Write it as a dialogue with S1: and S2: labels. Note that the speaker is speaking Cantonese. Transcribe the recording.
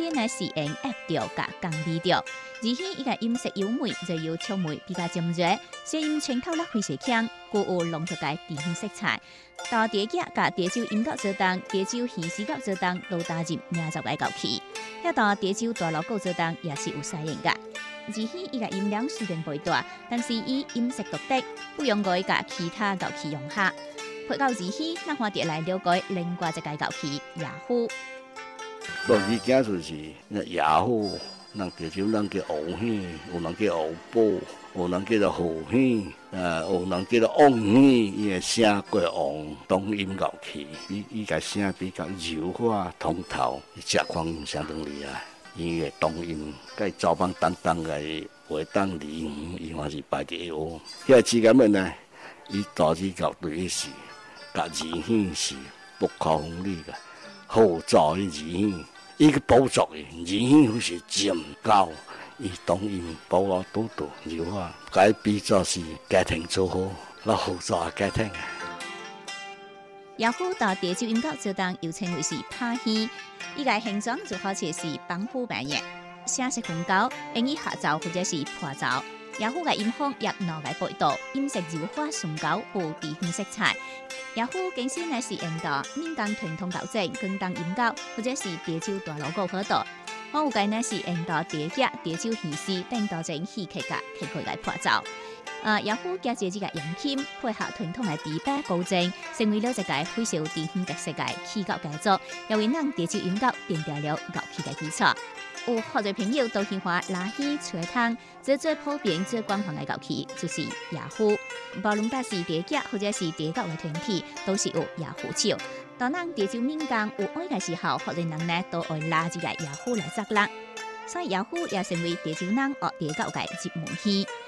S1: 呢乃是用壓調甲降味調。而且伊個飲食優美，就有觸味比較尖銳，聲音穿透力非常強，具有濃郁嘅地方色彩。到茶葉甲茶酒飲到做當，茶酒稀絲到做當，都打入命十個枸杞。遐道茶酒大鑼鼓做當也是有採用嘅。而且伊個音量雖然袂大，但是伊飲食獨特，不用佮甲其他枸杞融合。配到而且，咱換碟來了解另外一個枸杞椰虎。
S2: 落去講就是椰虎。人叫做人叫烏蝦，有人叫烏寶，有人叫做河蝦，有人叫做旺蝦。伊個聲過旺，冬陰枸杞。伊個聲比較柔和通透，食況相當厲害。伊個冬陰，佮走邦淡淡個話當梨園，伊還是擺第一窩。遐時間面呢，伊大致到對是，甲二蝦是不可分離個，好早的二蝦。伊個補足嘅，二魚是尖高，伊冬陰保我多多柔和，該比作是家庭做好，那好做家庭啊。
S1: 椰虎到茶酒飲到做當，又稱為是拍魚，伊個形狀就好似是板虎扮樣，聲色分高，容易下噪或者是破噪。椰虎個音風也腦個倍度，飲食柔和順高，有地方色彩。椰虎更是乃是用到閩江傳統搞正、廣東音樂或者是茶酒大鑼鼓好多。我有個乃是用到茶葉、茶酒稀絲等多種戲曲嘅戲曲來破噪。椰虎加這個洋欽配合傳統嘅琵琶高正，成為了一個非常地方特色嘅戲曲佳作，又為咱茶酒飲樂奠定了樂器嘅基礎。有好多朋友都喜歡拉戲、吹湯，最普遍、最廣泛嘅樂器就是椰虎。無論打是茶葉或者是茶酒嘅團體，都是有椰虎手。當咱茶酒閩江有愛嘅時候，好多人呢都會拉這個椰虎來作樂，所以椰虎也成為茶酒人學茶酒嘅入門戲。